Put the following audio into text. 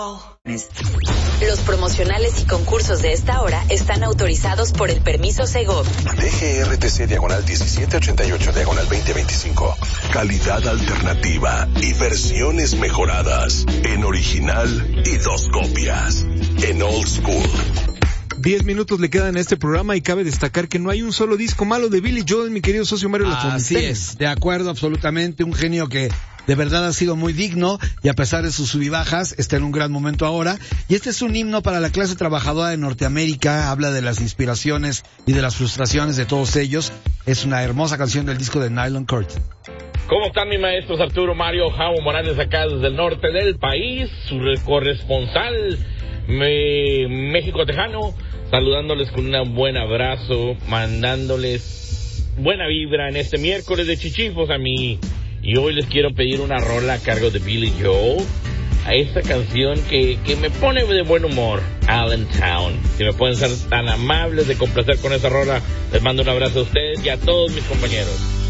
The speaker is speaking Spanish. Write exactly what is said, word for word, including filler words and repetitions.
Los promocionales y concursos de esta hora están autorizados por el permiso Segov. D G R T C diagonal diecisiete ochenta y ocho diagonal veinte veinticinco. Calidad alternativa y versiones mejoradas. En original y dos copias. En Old School. Diez minutos le quedan a este programa y cabe destacar que no hay un solo disco malo de Billy Joel, mi querido socio Mario Lafontaine. Así es, de acuerdo absolutamente, un genio que de verdad ha sido muy digno y a pesar de sus subibajas está en un gran momento ahora. Y este es un himno para la clase trabajadora de Norteamérica, habla de las inspiraciones y de las frustraciones de todos ellos. Es una hermosa canción del disco de Nylon Curtin. ¿Cómo están mis maestros? Arturo Mario Javo Morales acá desde el norte del país, su corresponsal me, México Tejano, saludándoles con un buen abrazo, mandándoles buena vibra en este miércoles de chichifos a mí. Y hoy les quiero pedir una rola a cargo de Billy Joel, a esta canción que, que me pone de buen humor, Allentown. Si me pueden ser tan amables de complacer con esa rola, les mando un abrazo a ustedes y a todos mis compañeros.